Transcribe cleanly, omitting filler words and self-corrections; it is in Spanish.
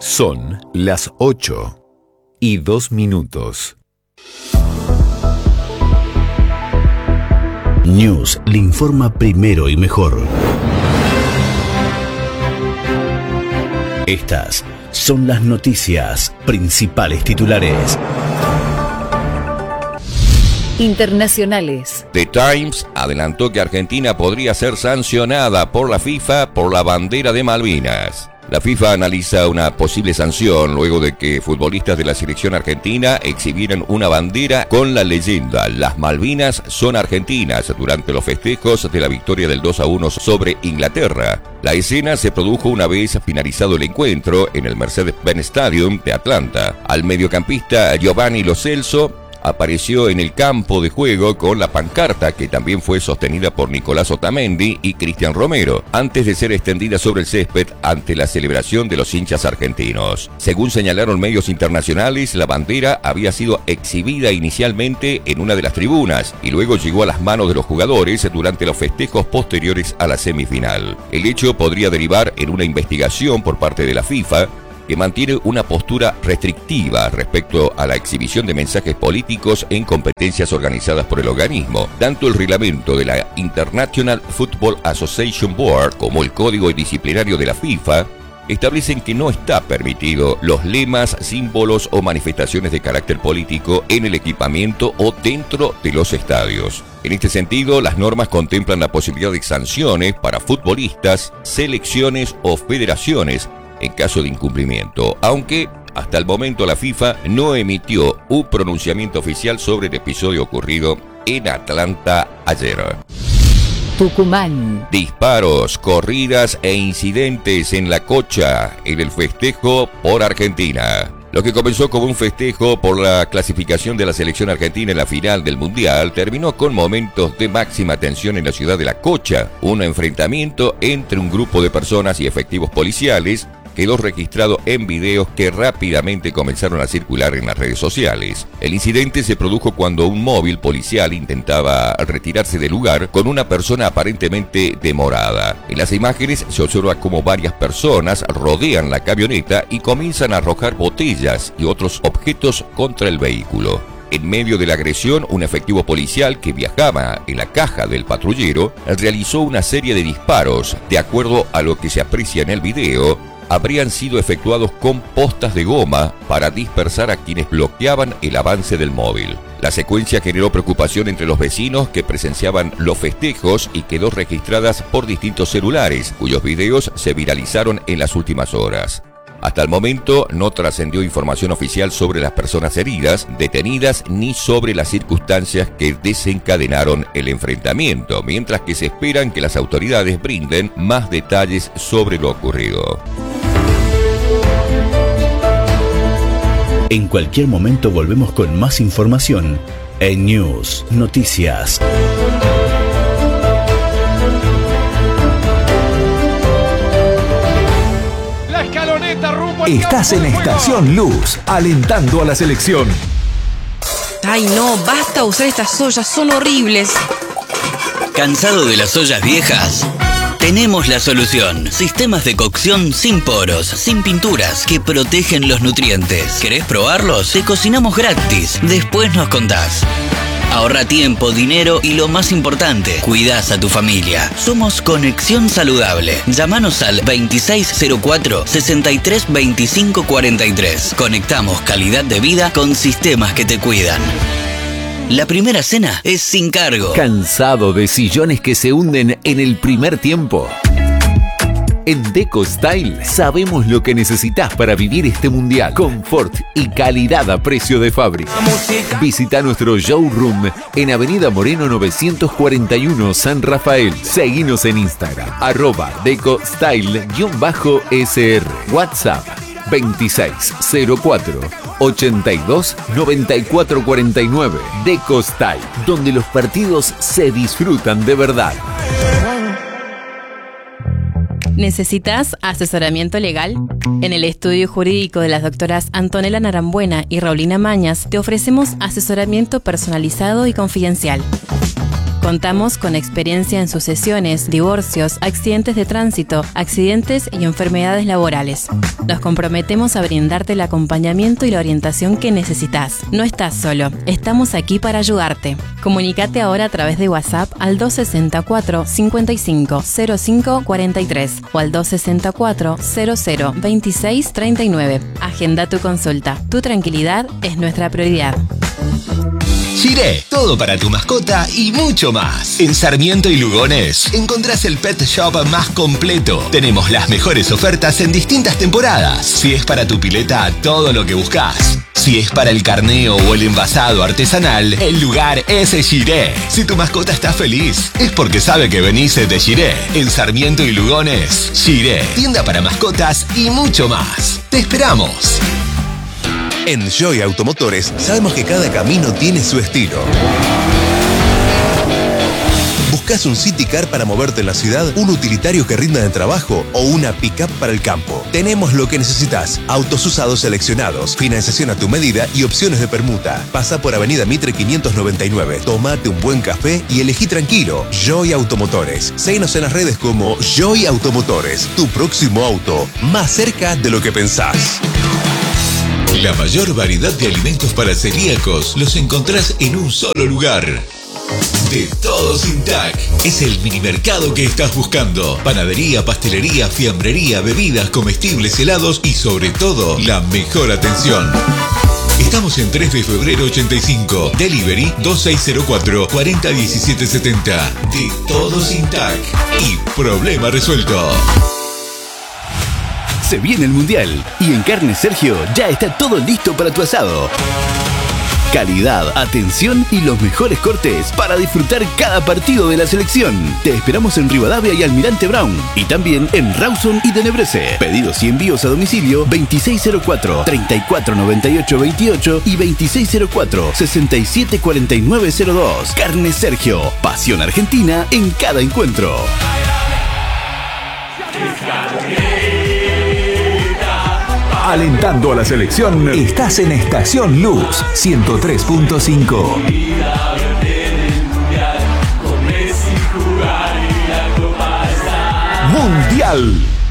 Son las 8:02. News le informa primero y mejor. Estas son las noticias, principales titulares. Internacionales. The Times adelantó que Argentina podría ser sancionada por la FIFA por la bandera de Malvinas. La FIFA analiza una posible sanción luego de que futbolistas de la selección argentina exhibieran una bandera con la leyenda "Las Malvinas son argentinas" durante los festejos de la victoria del 2-1 sobre Inglaterra. La escena se produjo una vez finalizado el encuentro en el Mercedes-Benz Stadium de Atlanta. Al mediocampista Giovanni Lo Celso apareció en el campo de juego con la pancarta, que también fue sostenida por Nicolás Otamendi y Cristian Romero, antes de ser extendida sobre el césped ante la celebración de los hinchas argentinos. Según señalaron medios internacionales, la bandera había sido exhibida inicialmente en una de las tribunas y luego llegó a las manos de los jugadores durante los festejos posteriores a la semifinal. El hecho podría derivar en una investigación por parte de la FIFA, que mantiene una postura restrictiva respecto a la exhibición de mensajes políticos en competencias organizadas por el organismo. Tanto el reglamento de la International Football Association Board como el código disciplinario de la FIFA establecen que no está permitido los lemas, símbolos o manifestaciones de carácter político en el equipamiento o dentro de los estadios. En este sentido, las normas contemplan la posibilidad de sanciones para futbolistas, selecciones o federaciones en caso de incumplimiento, aunque hasta el momento la FIFA no emitió un pronunciamiento oficial sobre el episodio ocurrido en Atlanta ayer. Tucumán. Disparos, corridas e incidentes en la Cocha en el festejo por Argentina. Lo que comenzó como un festejo por la clasificación de la selección argentina en la final del Mundial terminó con momentos de máxima tensión en la ciudad de La Cocha. Un enfrentamiento entre un grupo de personas y efectivos policiales quedó registrado en videos que rápidamente comenzaron a circular en las redes sociales. El incidente se produjo cuando un móvil policial intentaba retirarse del lugar con una persona aparentemente demorada. En las imágenes se observa cómo varias personas rodean la camioneta y comienzan a arrojar botellas y otros objetos contra el vehículo. En medio de la agresión, un efectivo policial que viajaba en la caja del patrullero realizó una serie de disparos. De acuerdo a lo que se aprecia en el video, habrían sido efectuados con postas de goma para dispersar a quienes bloqueaban el avance del móvil. La secuencia generó preocupación entre los vecinos que presenciaban los festejos y quedó registradas por distintos celulares, cuyos videos se viralizaron en las últimas horas. Hasta el momento no trascendió información oficial sobre las personas heridas, detenidas, ni sobre las circunstancias que desencadenaron el enfrentamiento, mientras que se esperan que las autoridades brinden más detalles sobre lo ocurrido. En cualquier momento volvemos con más información en News Noticias. Estás en Estación Luz, alentando a la selección. Ay no, basta usar estas ollas, son horribles. ¿Cansado de las ollas viejas? Tenemos la solución. Sistemas de cocción sin poros, sin pinturas, que protegen los nutrientes. ¿Querés probarlos? Te cocinamos gratis. Después nos contás. Ahorra tiempo, dinero y lo más importante, cuidás a tu familia. Somos Conexión Saludable. Llámanos al 2604-632543. Conectamos calidad de vida con sistemas que te cuidan. La primera cena es sin cargo. ¿Cansado de sillones que se hunden en el primer tiempo? En Deco Style sabemos lo que necesitas para vivir este mundial. Confort y calidad a precio de fábrica. Visita nuestro showroom en Avenida Moreno 941 San Rafael. Seguinos en Instagram, @DecoStyle_SR. WhatsApp 2604 82 94 49. Deco Style, donde los partidos se disfrutan de verdad. ¿Necesitas asesoramiento legal? En el estudio jurídico de las doctoras Antonella Narambuena y Raulina Mañas te ofrecemos asesoramiento personalizado y confidencial. Contamos con experiencia en sucesiones, divorcios, accidentes de tránsito, accidentes y enfermedades laborales. Nos comprometemos a brindarte el acompañamiento y la orientación que necesitas. No estás solo, estamos aquí para ayudarte. Comunícate ahora a través de WhatsApp al 264 55 05 43 o al 264 00 26 39. Agenda tu consulta. Tu tranquilidad es nuestra prioridad. Shiré, todo para tu mascota y mucho más. En Sarmiento y Lugones encontrás el pet shop más completo. Tenemos las mejores ofertas en distintas temporadas. Si es para tu pileta, todo lo que buscas. Si es para el carneo o el envasado artesanal, el lugar es Shiré. Si tu mascota está feliz, es porque sabe que venís de Shiré. En Sarmiento y Lugones, Shiré, tienda para mascotas y mucho más. ¡Te esperamos! En Joy Automotores sabemos que cada camino tiene su estilo. ¿Buscas un City Car para moverte en la ciudad, un utilitario que rinda de trabajo o una pick-up para el campo? Tenemos lo que necesitas. Autos usados seleccionados, financiación a tu medida y opciones de permuta. Pasa por Avenida Mitre 599, tómate un buen café y elegí tranquilo. Joy Automotores. Síguenos en las redes como Joy Automotores, tu próximo auto, más cerca de lo que pensás. La mayor variedad de alimentos para celíacos los encontrás en un solo lugar. De Todo Sin Tac. Es el minimercado que estás buscando. Panadería, pastelería, fiambrería, bebidas, comestibles, helados y sobre todo, la mejor atención. Estamos en 3 de febrero 85. Delivery 2604 401770. De Todo Sin Tac. Y problema resuelto. Se viene el Mundial y en Carnes Sergio ya está todo listo para tu asado. Calidad, atención y los mejores cortes para disfrutar cada partido de la selección. Te esperamos en Rivadavia y Almirante Brown y también en Rawson y Tenebrese. Pedidos y envíos a domicilio 2604 3498 28 y 2604 674902. Carnes Sergio, pasión argentina en cada encuentro. Alentando a la selección, estás en Estación Luz 103.5. Mundial.